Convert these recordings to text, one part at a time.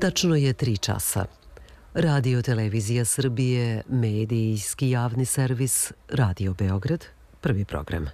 Tačno je 3 časa. Radio Televizija Srbije, medijski javni servis, Radio Beograd, prvi program.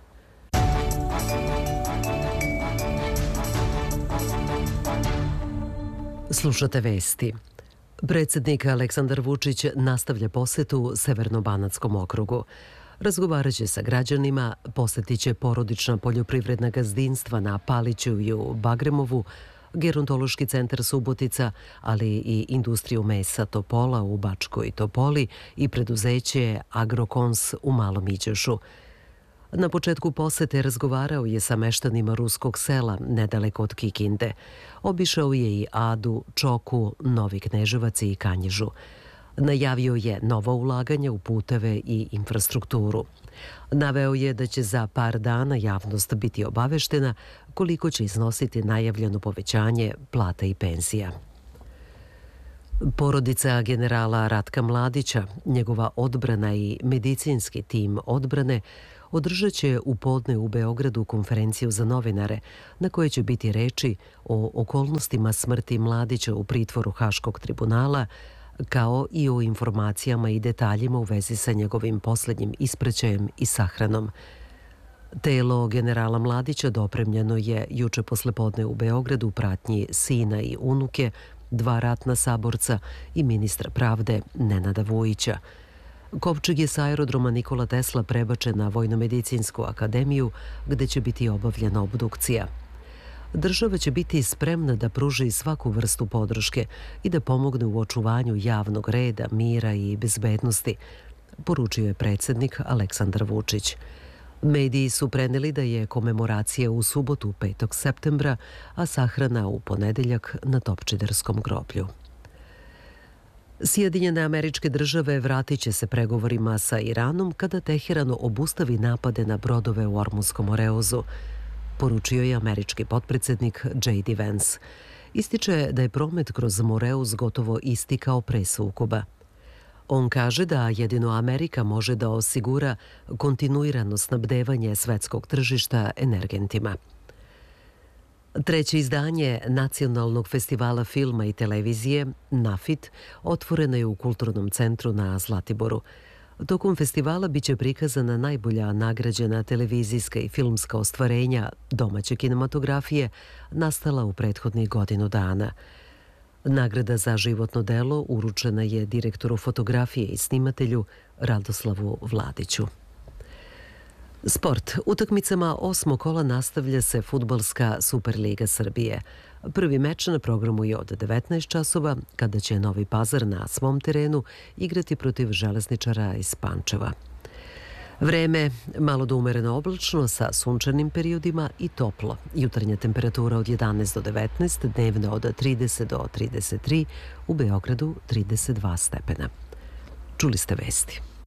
Slušate vesti. Predsjednik Aleksandar Vučić nastavlja posetu Severno-Banatskom okrugu. Razgovaraće sa građanima, posetiće porodična poljoprivredna gazdinstva na Paliću i u Bagremovu, gerontološki centar Subotica, ali i industriju mesa Topola u Bačkoj Topoli i preduzeće Agrokons u Malom Iđošu. Na početku posete razgovarao je sa meštanima ruskog sela nedaleko od Kikinde. Obišao je i Adu, Čoku, Novi Kneževac i Kanjižu. Najavio je nova ulaganja u puteve i infrastrukturu. Naveo je da će za par dana javnost biti obaveštena koliko će iznositi najavljeno povećanje plata i penzija. Porodica generala Ratka Mladića, njegova odbrana i medicinski tim odbrane održat će u podne u Beogradu konferenciju za novinare na kojoj će biti reči o okolnostima smrti Mladića u pritvoru Haškog tribunala, kao i o informacijama i detaljima u vezi sa njegovim posljednjim ispraćajem i sahranom. Telo generala Mladića dopremljeno je juče poslepodne u Beogradu u pratnji sina i unuke, 2 ratna saborca i ministra pravde Nenada Vujića. Kovčeg je sa aerodroma Nikola Tesla prebačen na Vojnomedicinsku akademiju, gde će biti obavljena obdukcija. Država će biti spremna da pruži svaku vrstu podrške i da pomogne u očuvanju javnog reda, mira i bezbednosti, poručio je predsjednik Aleksandar Vučić. Mediji su preneli da je komemoracija u subotu 5. septembra, a sahrana u ponedeljak na Topčiderskom groblju. Sjedinjene Američke Države vratit će se pregovorima sa Iranom kada Teheran obustavi napade na brodove u Ormunskom oreozu, poručio je američki potpredsjednik J.D. Vance. Ističe da je promet kroz Moreuz gotovo isti kao pre sukoba. On kaže da jedino Amerika može da osigura kontinuirano snabdevanje svetskog tržišta energentima. Treće izdanje Nacionalnog festivala filma i televizije, NAFIT, otvoreno je u Kulturnom centru na Zlatiboru. Tokom festivala biće prikazana najbolja nagrađena televizijska i filmska ostvarenja domaće kinematografije nastala u prethodnih godinu dana. Nagrada za životno delo uručena je direktoru fotografije i snimatelju Radoslavu Vladiću. Sport. Utakmicama 8. kola nastavlja se fudbalska Superliga Srbije. Prvi meč na programu je od 19 časova, kada će Novi Pazar na svom terenu igrati protiv Železničara iz Pančeva. Vreme malo do umereno oblačno sa sunčanim periodima i toplo. Jutarnja temperatura od 11 do 19, dnevna od 30 do 33, u Beogradu 32 stepena. Čuli ste vesti.